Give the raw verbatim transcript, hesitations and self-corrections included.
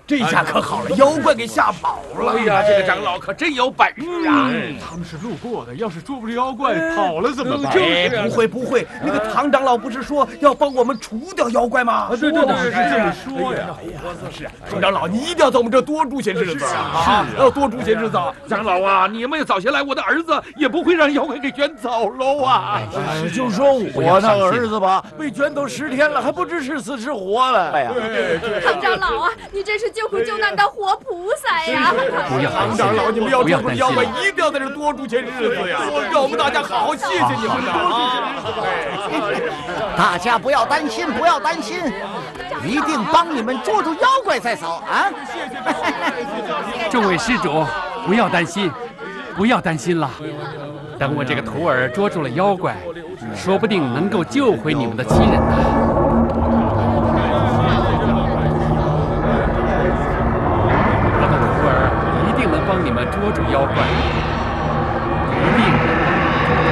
这下可好了，妖怪给吓跑了。 哎呀，这个长老可真有本事啊！ 他们是路过的，要是捉不住妖怪跑了怎么办？ 哎，不会不会，那个唐长老不是说要帮我们除掉妖怪吗？ 对对对，是这么说呀。 是啊，唐长老，你一定要在我们这多住些日子啊！要多住些日子。 长老啊，你们要早些来，我的儿子也不会让妖怪给卷走喽啊！ 就说我那儿子吧，被卷走十天了，还不知是死是活了。哎呀， 唐长老啊，你真是救苦救难的活菩萨呀！ 不要唐长老，你们要捉住妖怪，一定要在这多住些日子呀！让我们大家好好谢谢你们啊！ 大家不要担心，不要担心，一定帮你们捉住妖怪再走啊！ 众位施主，不要担心，不要担心了。等我这个徒儿捉住了妖怪，说不定能够救回你们的亲人呢。我的徒儿一定能帮你们捉住妖怪。